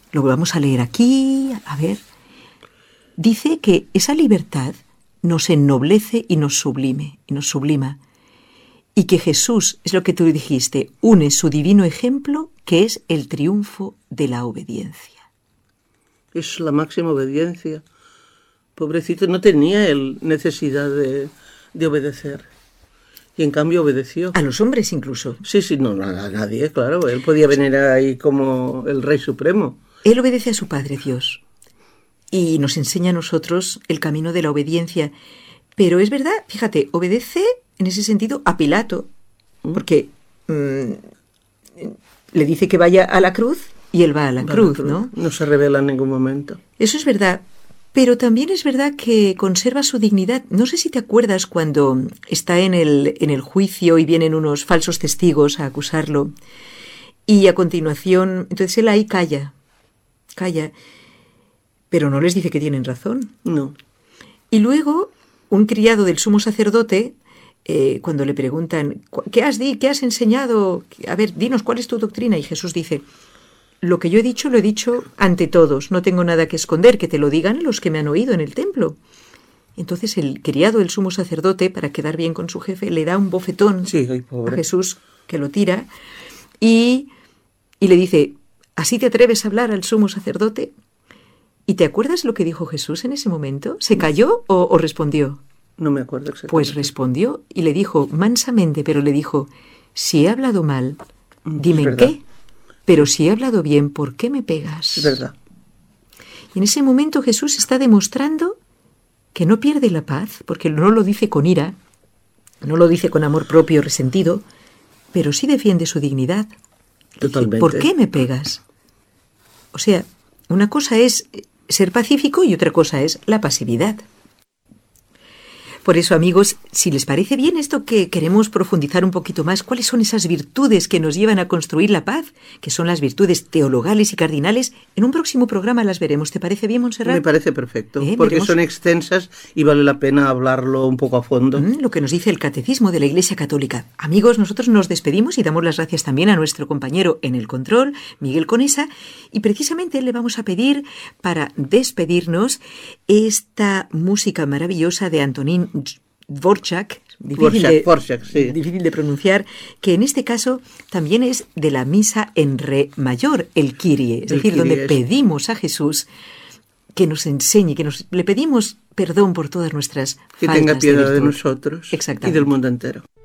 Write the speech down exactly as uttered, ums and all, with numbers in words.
lo vamos a leer aquí, a ver. Dice que esa libertad nos ennoblece y nos sublime, y nos sublima. Y que Jesús, es lo que tú dijiste, une su divino ejemplo, que es el triunfo de la obediencia. Es la máxima obediencia. Pobrecito, no tenía él necesidad de, de obedecer. Y en cambio obedeció. A los hombres incluso. Sí, sí, no, a nadie, claro. Él podía venir ahí como el Rey Supremo. Él obedece a su Padre Dios. Y nos enseña a nosotros el camino de la obediencia. Pero es verdad, fíjate, obedece en ese sentido a Pilato. Porque mmm, le dice que vaya a la cruz y él va a la, va cruz, a la cruz, ¿no? No se revela en ningún momento. Eso es verdad. Pero también es verdad que conserva su dignidad. No sé si te acuerdas cuando está en el, en el juicio y vienen unos falsos testigos a acusarlo. Y a continuación, entonces él ahí calla, calla, pero no les dice que tienen razón. No. Y luego, un criado del sumo sacerdote, eh, cuando le preguntan, ¿qué has, di, ¿qué has enseñado? A ver, dinos, ¿cuál es tu doctrina? Y Jesús dice, lo que yo he dicho, lo he dicho ante todos. No tengo nada que esconder, que te lo digan los que me han oído en el templo. Entonces el criado del sumo sacerdote, para quedar bien con su jefe, le da un bofetón sí, ay, pobre. a Jesús, que lo tira, y, y le dice, ¿así te atreves a hablar al sumo sacerdote? ¿Y te acuerdas lo que dijo Jesús en ese momento? ¿Se calló o, o respondió? No me acuerdo exactamente. Pues respondió y le dijo, mansamente, pero le dijo, si he hablado mal, dime en qué. Pero si he hablado bien, ¿por qué me pegas? Es verdad. Y en ese momento Jesús está demostrando que no pierde la paz, porque no lo dice con ira, no lo dice con amor propio resentido, pero sí defiende su dignidad. Totalmente. Dice, ¿por qué me pegas? O sea, una cosa es ser pacífico y otra cosa es la pasividad. Por eso, amigos, si les parece bien esto que queremos profundizar un poquito más, ¿cuáles son esas virtudes que nos llevan a construir la paz? Que son las virtudes teologales y cardinales. En un próximo programa las veremos. ¿Te parece bien, Montserrat? Me parece perfecto, ¿Eh? porque ¿Veremos? Son extensas y vale la pena hablarlo un poco a fondo. Mm, lo que nos dice el Catecismo de la Iglesia Católica. Amigos, nosotros nos despedimos y damos las gracias también a nuestro compañero en el control, Miguel Conesa, y precisamente le vamos a pedir, para despedirnos, esta música maravillosa de Antonín Dvořák, difícil, Dvořák, de, Dvořák, sí. difícil de pronunciar, que en este caso también es de la misa en re mayor, el Kyrie, es el decir, Kyrie donde es. pedimos a Jesús que nos enseñe, que nos le pedimos perdón por todas nuestras que faltas tenga piedad de, de nosotros y del mundo entero.